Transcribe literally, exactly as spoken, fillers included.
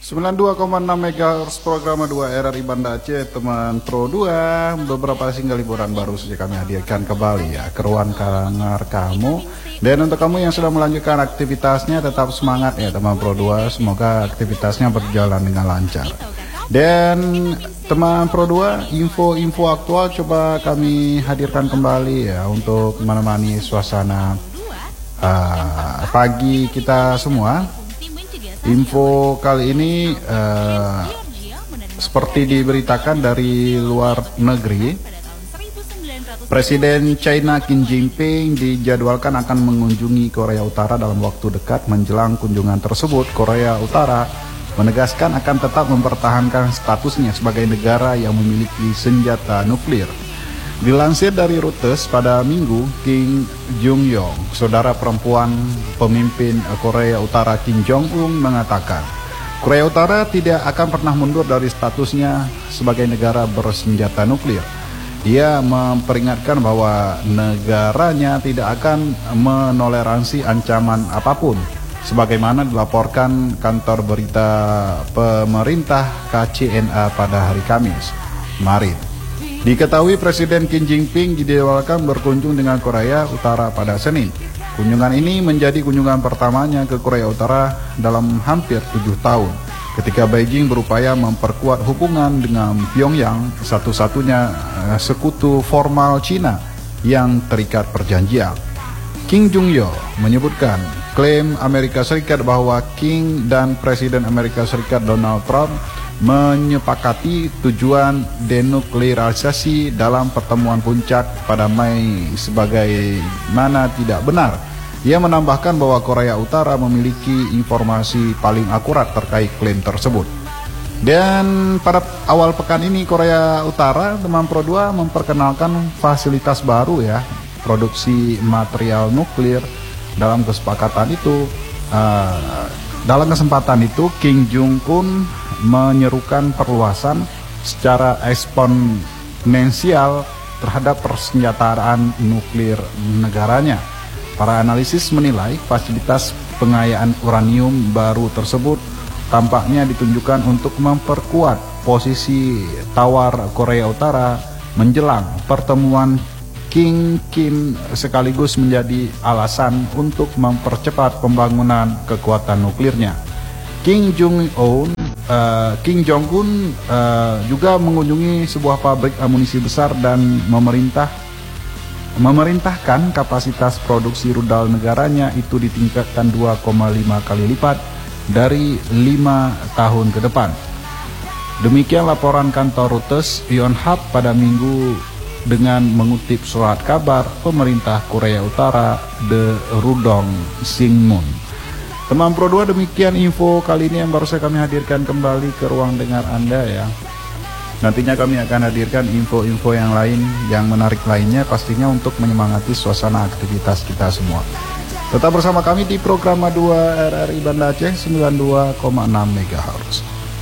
sembilan puluh dua koma enam megahertz program dua R R I Banda Aceh, teman Pro dua. Beberapa single liburan baru saja kami hadirkan kembali ya ke ruang kangar kamu. Dan untuk kamu yang sudah melanjutkan aktivitasnya, tetap semangat ya teman Pro dua. Semoga aktivitasnya berjalan dengan lancar. Dan teman Pro dua, info-info aktual coba kami hadirkan kembali ya untuk menemani suasana uh, pagi kita semua. Info kali ini uh, seperti diberitakan dari luar negeri, Presiden China Xi Jinping dijadwalkan akan mengunjungi Korea Utara dalam waktu dekat. Menjelang kunjungan tersebut, Korea Utara menegaskan akan tetap mempertahankan statusnya sebagai negara yang memiliki senjata nuklir. Dilansir dari Reuters pada Minggu, Kim Jong-yong, saudara perempuan pemimpin Korea Utara Kim Jong-un, mengatakan Korea Utara tidak akan pernah mundur dari statusnya sebagai negara bersenjata nuklir. Dia memperingatkan bahwa negaranya tidak akan menoleransi ancaman apapun, sebagaimana dilaporkan kantor berita pemerintah K C N A pada hari Kamis kemarin. Diketahui Presiden Xi Jinping dijadwalkan berkunjung dengan Korea Utara pada Senin. Kunjungan ini menjadi kunjungan pertamanya ke Korea Utara dalam hampir tujuh tahun, ketika Beijing berupaya memperkuat hubungan dengan Pyongyang, satu-satunya uh, sekutu formal Cina yang terikat perjanjian. Kim Jong-yo menyebutkan klaim Amerika Serikat bahwa Kim dan Presiden Amerika Serikat Donald Trump menyepakati tujuan denuklearisasi dalam pertemuan puncak pada Mei sebagai mana tidak benar. Ia menambahkan bahwa Korea Utara memiliki informasi paling akurat terkait klaim tersebut. Dan pada awal pekan ini Korea Utara, teman Pro dua, memperkenalkan fasilitas baru ya, produksi material nuklir. Dalam kesepakatan itu uh, dalam kesempatan itu Kim Jong-un menyerukan perluasan secara eksponensial terhadap persenjataan nuklir negaranya. Para analisis menilai fasilitas pengayaan uranium baru tersebut tampaknya ditunjukkan untuk memperkuat posisi tawar Korea Utara menjelang pertemuan Kim Kim, sekaligus menjadi alasan untuk mempercepat pembangunan kekuatan nuklirnya. Kim Jong-un Uh, Kim Jong-un uh, juga mengunjungi sebuah pabrik amunisi besar dan memerintah memerintahkan kapasitas produksi rudal negaranya itu ditingkatkan dua koma lima kali lipat dari lima tahun ke depan. Demikian laporan kantor Reuters Yonhap pada Minggu dengan mengutip surat kabar pemerintah Korea Utara The Rudong Singmun. Teman Pro dua, demikian info kali ini yang baru saya kami hadirkan kembali ke ruang dengar Anda ya. Nantinya kami akan hadirkan info-info yang lain yang menarik lainnya, pastinya untuk menyemangati suasana aktivitas kita semua. Tetap bersama kami di program dua R R I Banda Aceh sembilan puluh dua koma enam megahertz.